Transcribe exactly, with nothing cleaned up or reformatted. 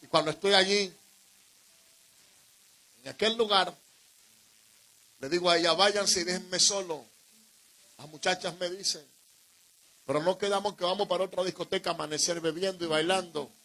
cuando estoy allí, en aquel lugar, le digo a ella, váyanse y déjenme solo. Las muchachas me dicen, pero no quedamos que vamos para otra discoteca a amanecer bebiendo y bailando.